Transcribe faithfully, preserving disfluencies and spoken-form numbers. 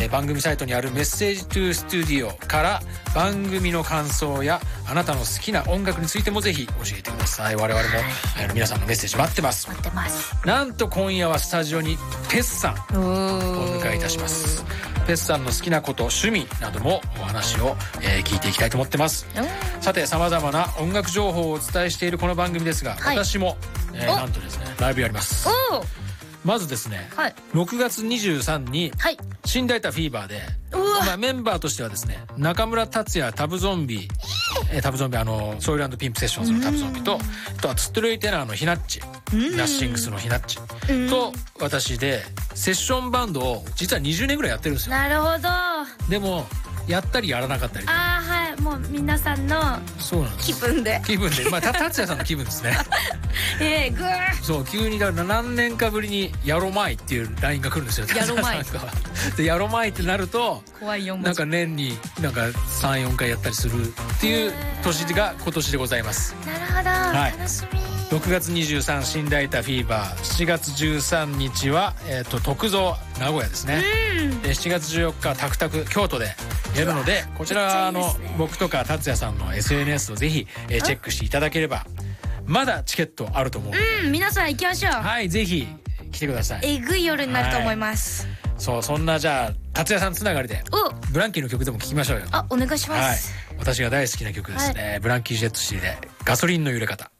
えー、番組サイトにあるメッセージトゥースタジオから番組の感想やあなたの好きな音楽についてもぜひ教えてください。我々も、あの皆さんのメッセージ待ってます待ってます。 なんと今夜はスタジオにペスさんをお迎えいたします。ペスさんの好きなこと、趣味などもお話を、えー、聞いていきたいと思ってます。さて、様々な音楽情報をお伝えしているこの番組ですが、はい、私も、えー、なんとですねライブやります。まずですね、はい、ろくがつにじゅうさんに、はい、新大田フィーバーで、まあ、メンバーとしてはですね中村達也タブゾンビ、えー、タブゾンビあのソイル&ピンプセッションズのタブゾンビと、あとはツットルイテナーのヒナッチ、ナッシングスのヒナッチと私でセッションバンドを実はにじゅうねんぐらいやってるんですよ。 なるほど。 でもやったりやらなかったり。 ああ、はい、もう皆さんの気分で気分でまあ達也さんの気分ですね。 ええー、グーそう急にだから何年かぶりにやろまいっていう ライン が来るんですよ。 やろまいでやろまいってなると怖いよ。 なんか年になんか さん,よん 回やったりするっていう年が今年でございます。 なるほど、はい、楽しみ。 ろくがつにじゅうさん新大田フィーバー、しちがつじゅうさんにちは、えー、と徳造名古屋ですね。でしちがつじゅうよっかタクタク京都でやるので、こちらの、ね、僕とか達也さんの エスエヌエス をぜひ、えー、チェックしていただければ、まだチケットあると思うので、 うん、皆さん行きましょう。 はい、ぜひ来てください。 えぐい夜になると思います。 そう、そんなじゃあ達也さんつながりでブランキーの曲でも聴きましょうよ。 あ、お願いします。 はい、私が大好きな曲ですね、はい、ブランキー・ジェットシーでガソリンの揺れ方。